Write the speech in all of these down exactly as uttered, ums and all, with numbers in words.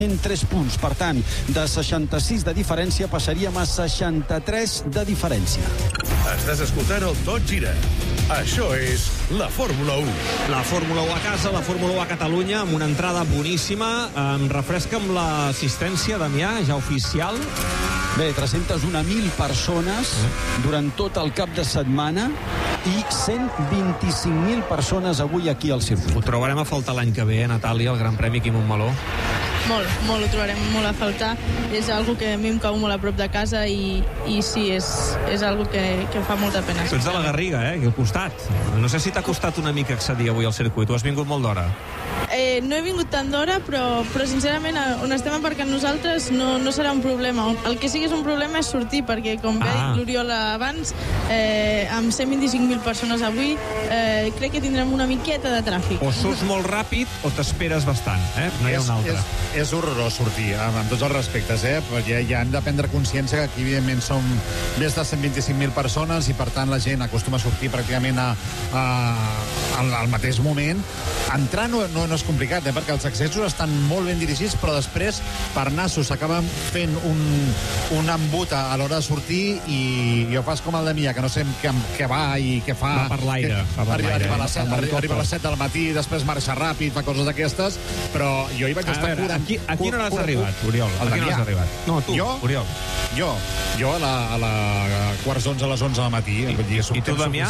tres punts. Per tant, de seixanta-sis de diferència passaríem a seixanta-tres de diferència. Estàs escoltant el Tot Gira. Això és la Fórmula u. La Fórmula u a casa, la Fórmula u a Catalunya, amb una entrada boníssima. Em refresca amb l'assistència, Damià, ja oficial. Bé, tres-centes un mil persones durant tot el cap de setmana i cent vint-i-cinc mil persones avui aquí al circuit. Ho trobarem a faltar l'any que ve, eh, Natàlia, el Gran Premi Quim Montmeló? Molt, molt, ho trobarem molt a faltar. És algo que a mi em cau molt a prop de casa i, i sí, és, és algo que, que fa molta pena. Tu ets de la Garriga, eh? Aquí al costat. No sé si t'ha costat una mica accedir avui al circuit. Tu has vingut molt d'hora. Eh, no he vingut tant d'hora, però, però sincerament, on estem aparcant nosaltres no, no serà un problema. El que sí que és un problema és sortir, perquè, com bé ha dit l'Oriol abans, eh, amb cent vint-i-cinc mil persones avui, eh, crec que tindrem una miqueta de tràfic. O surts molt ràpid o t'esperes bastant, eh? No hi ha una altra. És, és horrorós sortir, amb, amb tots els respectes, eh? Ja, ja hem de prendre consciència que aquí, evidentment, som més de cent vint-i-cinc mil persones i, per tant, la gent acostuma a sortir pràcticament a, a, al, al mateix moment. Entrar no, no, no és complicat, eh? Perquè els accessos estan molt ben dirigits, però després, per nassos, s'acaben fent un, un embut a l'hora de sortir i, i ho fas com el de Mia, que no sé què, què va i què fa. Va per l'aire. Arriba, arriba, a les set, arriba, arriba a les set del matí, després marxa ràpid, fa coses d'aquestes, però jo hi vaig a estar veure, curant. Aquí, a quina hora has arribat, Oriol? A quina hora has arribat? No, tu, jo? Oriol. Jo, jo a la, a la a quarts d'onze a les onze del matí. I, dir, és un i tu, Damià?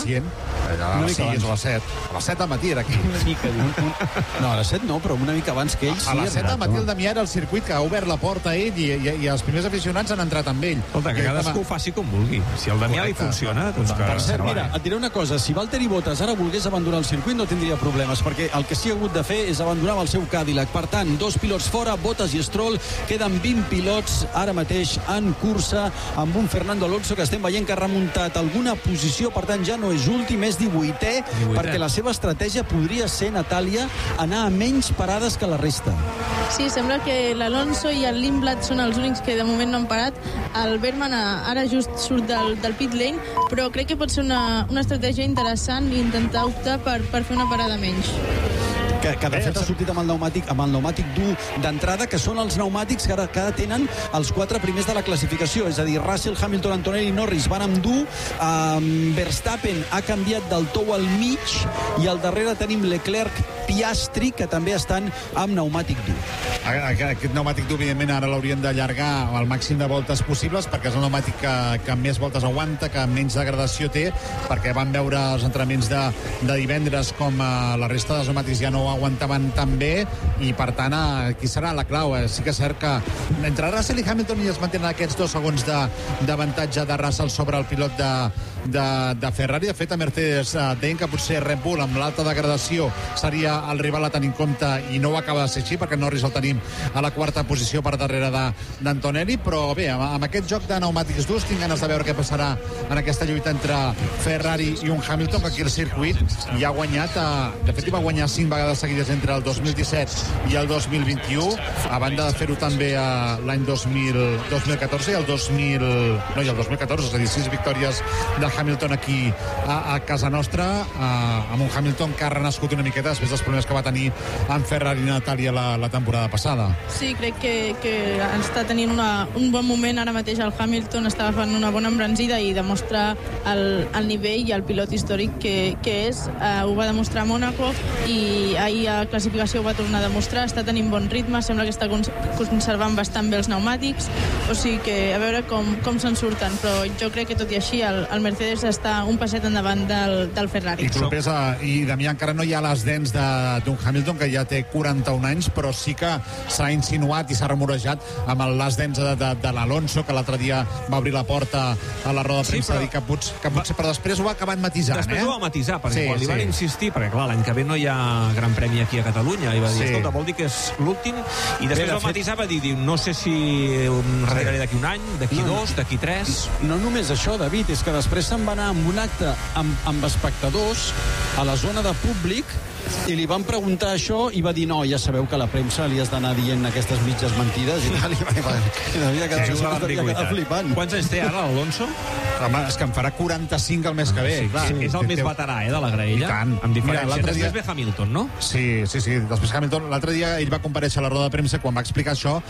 A les sis, a les set. A les set del matí era aquí. Una mica, un, un... No, a les set no, però una mica abans que ell sí. A les set del matí el Damià era al circuit, que ha obert la porta a ell i, i, i els primers aficionats han entrat amb ell. Escolta, que cadascú ho faci com vulgui. Si el Damià li funciona, doncs que... Per cert, mira, et diré una cosa. Si Valtteri Bottas ara volgués abandonar el circuit no tindria problemes, perquè el que sí ha hagut de fer és abandonar el seu Cadillac. Per tant, dos pilots fora, Bottas i Stroll. Queden vint pilots ara mateix en cursa amb un Fernando Alonso que estem veient que ha remuntat alguna posició, per tant ja no és últim, és divuitè, perquè la seva estratègia podria ser, Natàlia, anar a menys parades que la resta. Sí, sembla que l'Alonso i el Lindblad són els únics que de moment no han parat. El Bergman ara just surt del, del pit lane, però crec que pot ser una, una estratègia interessant i intentar optar per, per fer una parada menys. Que, que de fet ha sortit amb el pneumàtic, amb el pneumàtic dur d'entrada, que són els pneumàtics que ara, que ara tenen els quatre primers de la classificació, és a dir, Russell, Hamilton, Antonelli i Norris van amb dur, um, Verstappen ha canviat del tou al mig i al darrere tenim Leclerc, Piastri, que també estan amb pneumàtic dur. Aquest pneumàtic dur, evidentment, ara l'haurien d'allargar al màxim de voltes possibles, perquè és el pneumàtic que, que més voltes aguanta, que menys degradació té, perquè van veure els entrenaments de, de divendres com uh, la resta dels pneumàtics ja no aguantaven tan bé, i per tant aquí serà la clau. Sí que és cert que entre Russell i Hamilton ja es mantenen aquests dos segons d'avantatge de, de Russell sobre el pilot de, de, de Ferrari. De fet, a Mercedes eh, deien que potser Red Bull amb l'alta degradació seria el rival a tenir en compte, i no ho acaba de ser així, perquè Norris el tenim a la quarta posició per darrere d'Antonelli, però bé, amb, amb aquest joc de pneumàtics durs tinc ganes de veure què passarà en aquesta lluita entre Ferrari i un Hamilton, que aquí el circuit ja ha guanyat, eh, de fet hi va guanyar cinc vegades seguides entre el dos mil disset i el dos mil vint-i-u, a banda de fer-ho també l'any dos mil catorze i el dos mil... no, i el dos mil catorze, és a dir, sis victòries de Hamilton aquí a, a casa nostra, eh, amb un Hamilton que ha renascut una miqueta després dels problemes que va tenir amb Ferrari i Natàlia la, la temporada passada. Sí, crec que, que està tenint una, un bon moment ara mateix el Hamilton, està agafant una bona embranzida i demostra el, el nivell i el pilot històric que, que és. Uh, ho va demostrar a Mònaco i ahir a classificació ho va tornar a demostrar, està tenint bon ritme, sembla que està conservant bastant bé els pneumàtics, o sigui que a veure com, com se'n surten, però jo crec que tot i així el, el Mercedes està un passet endavant del, del Ferrari. I, propers a, i Damià, encara no hi ha les dents d'un Hamilton, que ja té quaranta-un anys, però sí que s'ha insinuat i s'ha rumorejat amb el les dents de, de, de l'Alonso, que l'altre dia va obrir la porta a la roda de premsa, sí, però... dir que, potser, que potser, però després ho ha acabat matisant. Després eh? ho va matisar, perquè sí, quan li sí. van insistir, perquè clar, l'any que ve no hi ha Gran Premi aquí a Catalunya, i va dir, sí. escolta, vol dir que és l'últim, i després Bé, de va fet... matisar, va dir, no sé si regaré d'aquí un any, d'aquí no. dos, d'aquí tres... No només això, David, és que després se'n va anar amb un acte amb, amb espectadors a la zona de públic i li van preguntar això i va dir, no, ja sabeu que a la premsa li has de anar dient aquestes mitges mentides i tal, i devia quedar, Sí, juga devia quedar flipant. Quants anys té ara l'Alonso? Home, és que em farà quaranta-cinc el mes que ve. Sí, clar. sí, és el més veterà, eh, de la graella. I tant. Amb diferència. Mira, l'altre Després dia- ve Hamilton, no? Sí, sí, sí. Després Hamilton, l'altre dia ell va comparèixer a la roda de premsa quan va explicar això